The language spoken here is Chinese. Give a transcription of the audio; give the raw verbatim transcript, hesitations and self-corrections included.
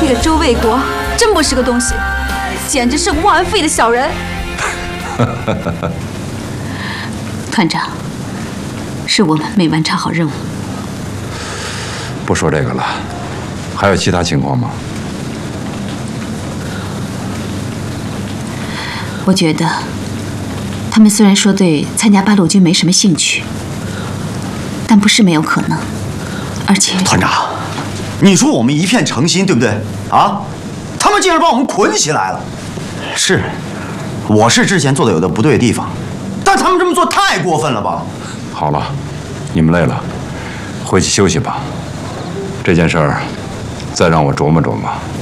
个周卫国真不是个东西，简直是个忘恩负义的小人。 团长，是我们没完成好任务。 不说这个了，还有其他情况吗？ 我觉得，他们虽然说对参加八路军没什么兴趣，但不是没有可能。而且， 团长，你说我们一片诚心，对不对？啊，他们竟然把我们捆起来了。是，我是之前做的有的不对的地方，但他们这么做太过分了吧？ 好了，你们累了，回去休息吧。这件事儿，再让我琢磨琢磨。